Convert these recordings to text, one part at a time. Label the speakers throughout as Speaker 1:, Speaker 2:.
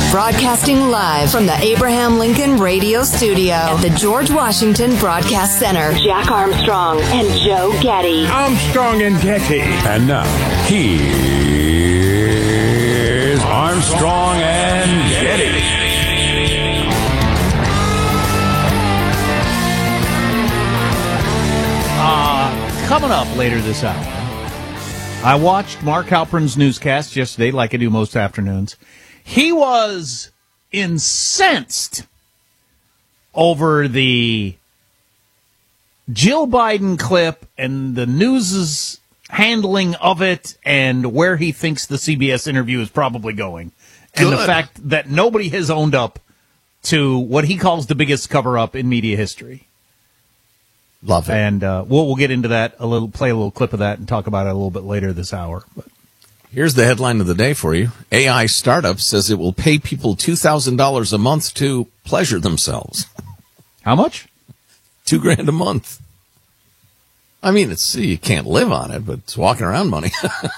Speaker 1: Broadcasting live from the Abraham Lincoln Radio Studio at the George Washington Broadcast Center. Jack Armstrong and Joe Getty.
Speaker 2: Armstrong and Getty.
Speaker 3: And now, here's Armstrong and Getty.
Speaker 4: Coming up later this hour, I watched Mark Halperin's newscast yesterday, like I do most afternoons. He was incensed over the Jill Biden clip and the news's handling of it and where he thinks the CBS interview is probably going. And the fact that nobody has owned up to what he calls the biggest cover-up in media history.
Speaker 5: Love it.
Speaker 4: And we'll get into that a little, play a little clip of that and talk about it a little bit later this hour. But
Speaker 5: here's the headline of the day for you. AI startup says it will pay people $2,000 a month to pleasure themselves.
Speaker 4: How much?
Speaker 5: $2,000 a month. I mean, you can't live on it, but it's walking around money.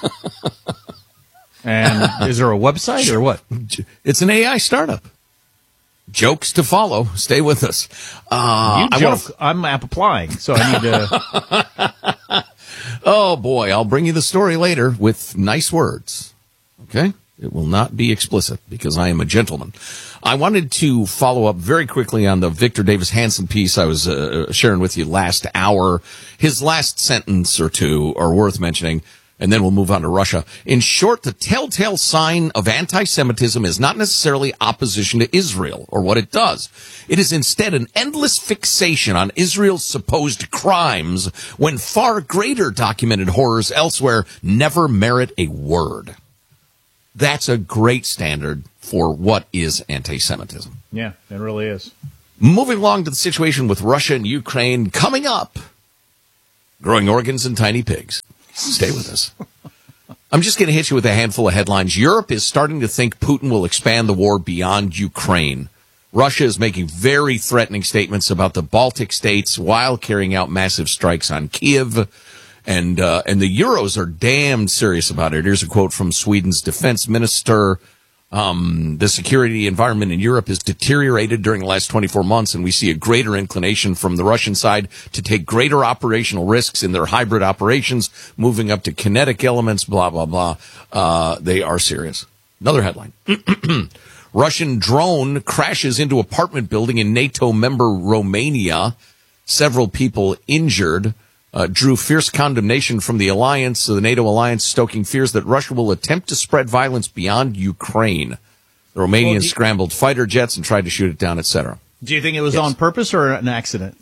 Speaker 4: And is there a website or what?
Speaker 5: It's an AI startup. Jokes to follow. Stay with us.
Speaker 4: You joke. I'm applying, so I need to.
Speaker 5: Oh, boy. I'll bring you the story later with nice words. Okay? It will not be explicit because I am a gentleman. I wanted to follow up very quickly on the Victor Davis Hanson piece I was sharing with you last hour. His last sentence or two are worth mentioning. And then we'll move on to Russia. In short, the telltale sign of anti-Semitism is not necessarily opposition to Israel or what it does. It is instead an endless fixation on Israel's supposed crimes when far greater documented horrors elsewhere never merit a word. That's a great standard for what is anti-Semitism.
Speaker 4: Yeah, it really is.
Speaker 5: Moving along to the situation with Russia and Ukraine coming up. Growing organs and tiny pigs. Stay with us. I'm just going to hit you with a handful of headlines. Europe is starting to think Putin will expand the war beyond Ukraine. Russia is making very threatening statements about the Baltic states while carrying out massive strikes on Kyiv. And the Euros are damn serious about it. Here's a quote from Sweden's defense minister. The security environment in Europe has deteriorated during the last 24 months, and we see a greater inclination from the Russian side to take greater operational risks in their hybrid operations, moving up to kinetic elements, blah, blah, blah. They are serious. Another headline. Russian drone crashes into apartment building in NATO member Romania. Several people injured. Drew fierce condemnation from the alliance, the NATO alliance, stoking fears that Russia will attempt to spread violence beyond Ukraine. The Romanians scrambled fighter jets and tried to shoot it down, etc.
Speaker 4: Do you think it was on purpose or an accident?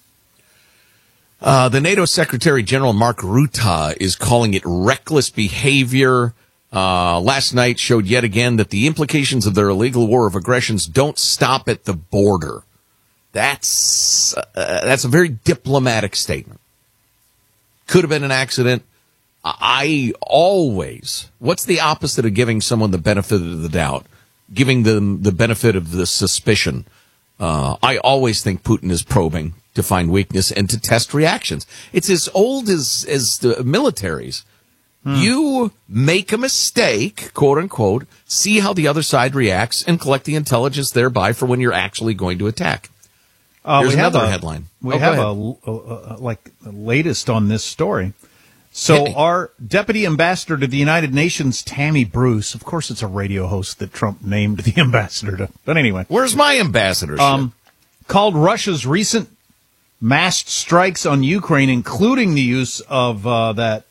Speaker 5: The NATO Secretary General Mark Rutte is calling it reckless behavior. Last night showed yet again that the implications of their illegal war of aggressions don't stop at the border. That's a very diplomatic statement. Could have been an accident. What's the opposite of giving someone the benefit of the doubt? Giving them the benefit of the suspicion. I always think Putin is probing to find weakness and to test reactions. It's as old as the militaries. You make a mistake, quote unquote, see how the other side reacts and collect the intelligence thereby for when you're actually going to attack. Here's another headline.
Speaker 4: We have the latest on this story. So our deputy ambassador to the United Nations, Tammy Bruce, of course it's a radio host that Trump named the ambassador to. But anyway.
Speaker 5: Where's my ambassadorship?
Speaker 4: Called Russia's recent massed strikes on Ukraine, including the use of that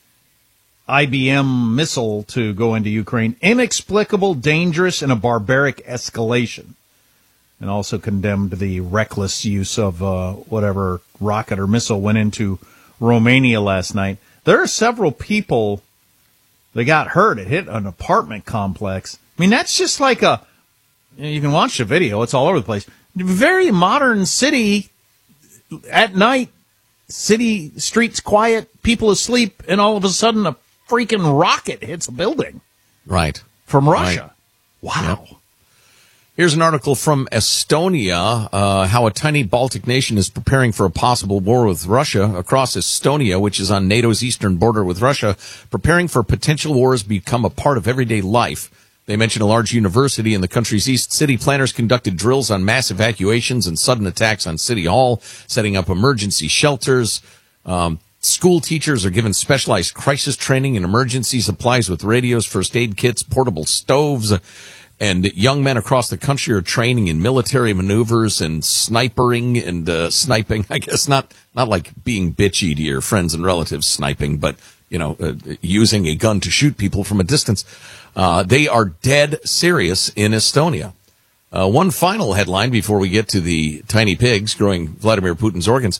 Speaker 4: IBM missile to go into Ukraine, inexplicable, dangerous, and a barbaric escalation. And also condemned the reckless use of whatever rocket or missile went into Romania last night. There are several people that got hurt. It hit an apartment complex. I mean, that's just like you can watch the video. It's all over the place. Very modern city at night. City streets quiet, people asleep, and all of a sudden a freaking rocket hits a building.
Speaker 5: Right.
Speaker 4: From Russia.
Speaker 5: Right.
Speaker 4: Wow.
Speaker 5: Yep. Here's an article from Estonia, how a tiny Baltic nation is preparing for a possible war with Russia. Across Estonia, which is on NATO's eastern border with Russia, preparing for potential wars become a part of everyday life. They mention a large university in the country's east. City planners conducted drills on mass evacuations and sudden attacks on City Hall, setting up emergency shelters. School teachers are given specialized crisis training in emergency supplies with radios, first aid kits, portable stoves. And young men across the country are training in military maneuvers and sniping and sniping. I guess not like being bitchy to your friends and relatives sniping, but, using a gun to shoot people from a distance. They are dead serious in Estonia. One final headline before we get to the tiny pigs growing Vladimir Putin's organs.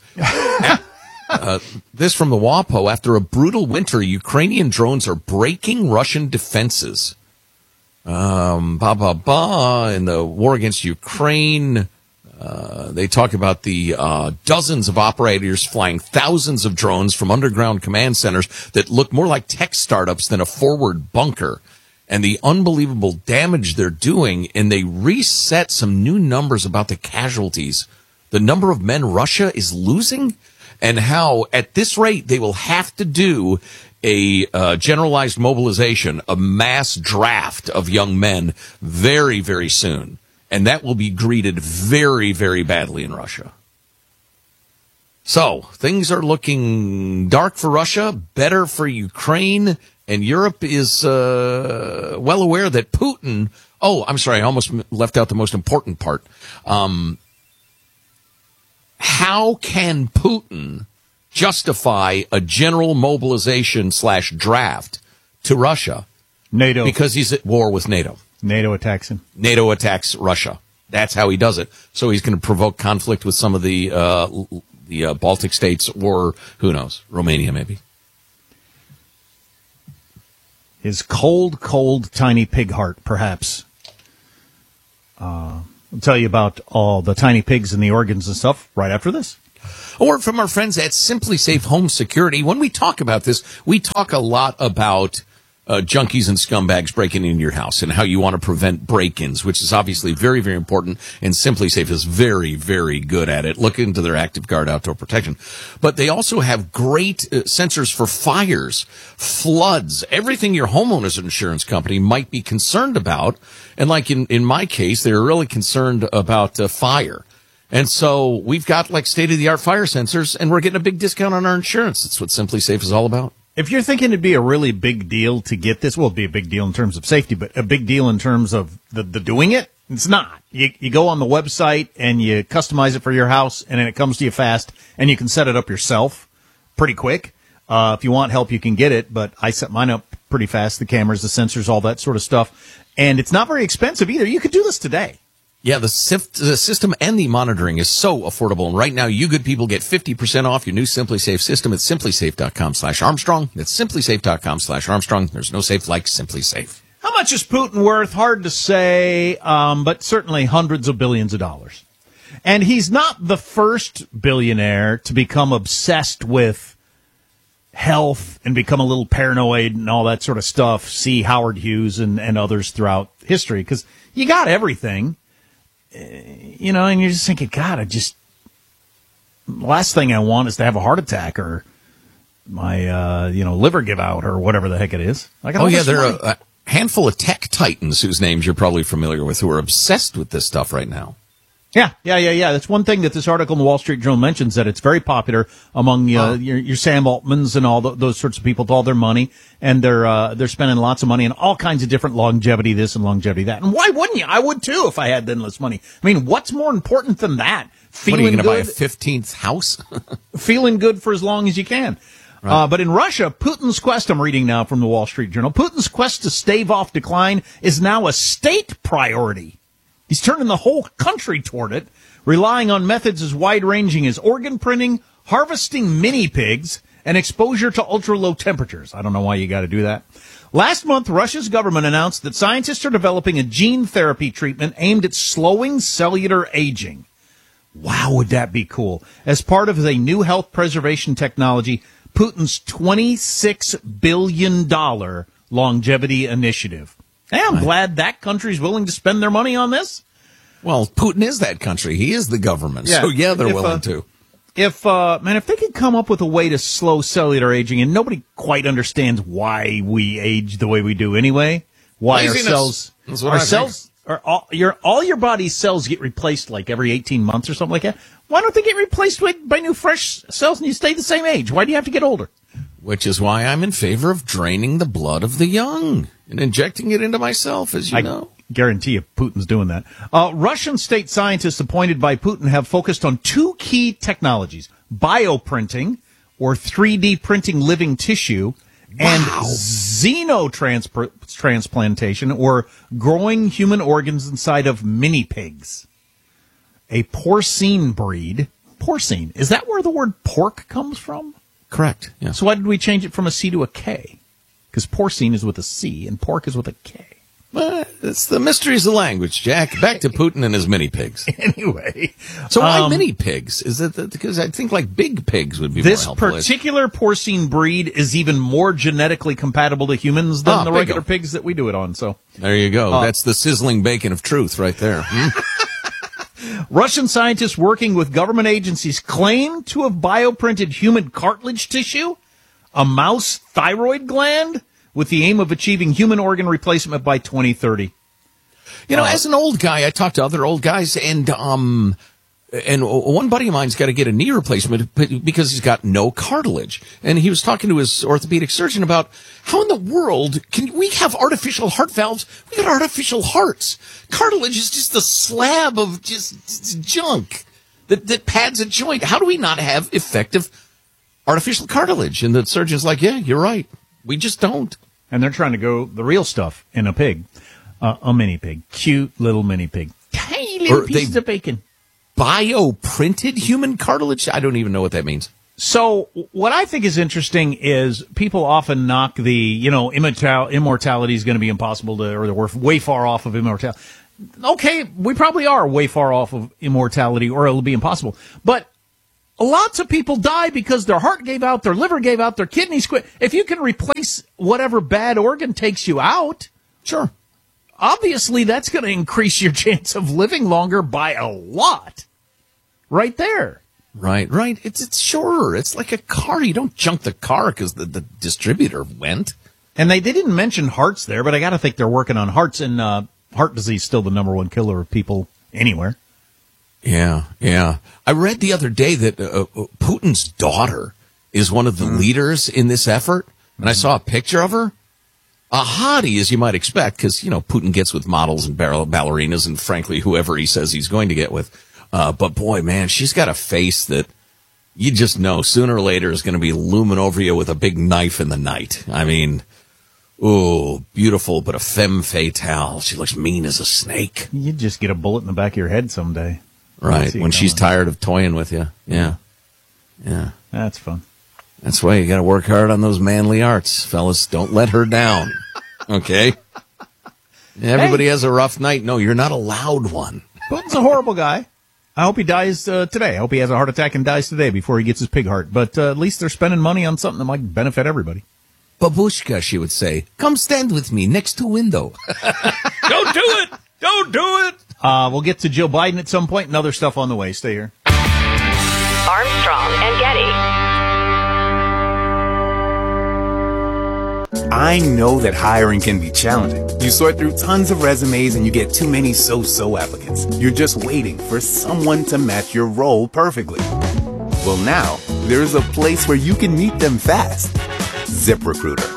Speaker 5: This from the WAPO. After a brutal winter, Ukrainian drones are breaking Russian defenses. In the war against Ukraine, they talk about the dozens of operators flying thousands of drones from underground command centers that look more like tech startups than a forward bunker, and the unbelievable damage they're doing. And they reset some new numbers about the casualties, the number of men Russia is losing, and how at this rate they will have to do a generalized mobilization, a mass draft of young men very, very soon. And that will be greeted very, very badly in Russia. So things are looking dark for Russia, better for Ukraine, and Europe is well aware that Putin... Oh, I'm sorry, I almost left out the most important part. How can Putin justify a general mobilization / draft to Russia?
Speaker 4: NATO.
Speaker 5: Because he's at war with NATO.
Speaker 4: NATO attacks him.
Speaker 5: NATO attacks Russia. That's how he does it. So he's going to provoke conflict with some of the Baltic states, or who knows, Romania maybe.
Speaker 4: His cold, cold, tiny pig heart, perhaps. I'll tell you about all the tiny pigs and the organs and stuff right after this.
Speaker 5: Or from our friends at Simply Safe Home Security. When we talk about this, we talk a lot about junkies and scumbags breaking into your house and how you want to prevent break-ins, which is obviously very, very important. And Simply Safe is very, very good at it. Look into their Active Guard outdoor protection. But they also have great sensors for fires, floods, everything your homeowner's insurance company might be concerned about. And like in my case, they're really concerned about fire. And so we've got like state-of-the-art fire sensors, and we're getting a big discount on our insurance. That's what Simply Safe is all about.
Speaker 4: If you're thinking it'd be a really big deal to get this, well, it'd be a big deal in terms of safety, but a big deal in terms of the doing it, it's not. You go on the website and you customize it for your house, and then it comes to you fast, and you can set it up yourself pretty quick. If you want help, you can get it, but I set mine up pretty fast, the cameras, the sensors, all that sort of stuff. And it's not very expensive either. You could do this today.
Speaker 5: Yeah, the system and the monitoring is so affordable. And right now, you good people get 50% off your new Simply Safe system at simplysafe.com/Armstrong. That's simplysafe.com/Armstrong. There's no safe like Simply Safe.
Speaker 4: How much is Putin worth? Hard to say, but certainly hundreds of billions of dollars. And he's not the first billionaire to become obsessed with health and become a little paranoid and all that sort of stuff. See Howard Hughes and others throughout history, because you got everything. And you're just thinking, God, the last thing I want is to have a heart attack or my, liver give out or whatever the heck it is. There are
Speaker 5: a handful of tech titans whose names you're probably familiar with who are obsessed with this stuff right now.
Speaker 4: Yeah. That's one thing that this article in the Wall Street Journal mentions, that it's very popular among your Sam Altmans and all those sorts of people with all their money, and they're spending lots of money on all kinds of different longevity this and longevity that. And why wouldn't you? I would too if I had endless money. I mean, what's more important than that?
Speaker 5: What, are you going to buy a 15th house?
Speaker 4: Feeling good for as long as you can. Right. But in Russia, Putin's quest, I'm reading now from the Wall Street Journal, Putin's quest to stave off decline is now a state priority. He's turning the whole country toward it, relying on methods as wide-ranging as organ printing, harvesting mini pigs, and exposure to ultra-low temperatures. I don't know why you got to do that. Last month, Russia's government announced that scientists are developing a gene therapy treatment aimed at slowing cellular aging. Wow, would that be cool? As part of a new health preservation technology, Putin's $26 billion longevity initiative. Hey, I'm glad that country's willing to spend their money on this.
Speaker 5: Well, Putin is that country. He is the government. Yeah. So, yeah, they're willing to.
Speaker 4: If they could come up with a way to slow cellular aging, and nobody quite understands why we age the way we do anyway, why our cells
Speaker 5: That's what
Speaker 4: Our
Speaker 5: I think.
Speaker 4: cells, all your body's cells get replaced like every 18 months or something like that. Why don't they get replaced by new fresh cells and you stay the same age? Why do you have to get older?
Speaker 5: Which is why I'm in favor of draining the blood of the young and injecting it into myself, as you know.
Speaker 4: Guarantee you Putin's doing that. Russian state scientists appointed by Putin have focused on two key technologies: bioprinting, or 3D printing living tissue, and xenotransplantation, or growing human organs inside of mini pigs. A porcine breed. Porcine. Is that where the word pork comes from?
Speaker 5: Correct. Yeah.
Speaker 4: So why did we change it from a C to a K? Because porcine is with a C and pork is with a K.
Speaker 5: It's the mysteries of language, Jack. Back to Putin and his mini pigs.
Speaker 4: Anyway.
Speaker 5: So why mini pigs? Is it because I think like big pigs would be more helpful?
Speaker 4: This particular porcine breed is even more genetically compatible to humans than the regular pigs that we do it on. So
Speaker 5: there you go. That's the sizzling bacon of truth right there.
Speaker 4: Russian scientists working with government agencies claim to have bioprinted human cartilage tissue, a mouse thyroid gland, with the aim of achieving human organ replacement by 2030.
Speaker 5: You know, as an old guy, I talk to other old guys, and one buddy of mine's got to get a knee replacement because he's got no cartilage. And he was talking to his orthopedic surgeon about how in the world can we have artificial heart valves? We got artificial hearts. Cartilage is just a slab of just junk that pads a joint. How do we not have effective artificial cartilage? And the surgeon's like, yeah, you're right. We just don't.
Speaker 4: And they're trying to go the real stuff in a pig, a mini pig, cute little mini pig, tiny little pieces of bacon.
Speaker 5: Bioprinted human cartilage? I don't even know what that means.
Speaker 4: So what I think is interesting is people often knock the, immortality is going to be impossible to, or we're way far off of immortality. Okay, we probably are way far off of immortality, or it'll be impossible. But lots of people die because their heart gave out, their liver gave out, their kidneys quit. If you can replace whatever bad organ takes you out,
Speaker 5: sure.
Speaker 4: Obviously, that's going to increase your chance of living longer by a lot. Right there.
Speaker 5: Right. It's sure. It's like a car. You don't junk the car because the distributor went.
Speaker 4: And they didn't mention hearts there, but I got to think they're working on hearts, and heart disease is still the number one killer of people anywhere.
Speaker 5: Yeah. I read the other day that Putin's daughter is one of the leaders in this effort, and I saw a picture of her. A hottie, as you might expect, because, Putin gets with models and ballerinas and, frankly, whoever he says he's going to get with. But, boy, man, she's got a face that you just know sooner or later is going to be looming over you with a big knife in the night. I mean, beautiful, but a femme fatale. She looks mean as a snake.
Speaker 4: You'd just get a bullet in the back of your head someday.
Speaker 5: Right, when she's tired of toying with you. Yeah.
Speaker 4: That's fun.
Speaker 5: That's why you got to work hard on those manly arts, fellas. Don't let her down. Okay? Everybody has a rough night. No, you're not allowed one.
Speaker 4: Putin's a horrible guy. I hope he dies today. I hope he has a heart attack and dies today before he gets his pig heart. But at least they're spending money on something that might benefit everybody.
Speaker 5: Babushka, she would say, come stand with me next to window. Don't do it! Don't do it!
Speaker 4: We'll get to Joe Biden at some point and other stuff on the way. Stay here.
Speaker 1: Armstrong and Getty.
Speaker 2: I know that hiring can be challenging. You sort through tons of resumes and you get too many so-so applicants. You're just waiting for someone to match your role perfectly. Well, now, there's a place where you can meet them fast. ZipRecruiter.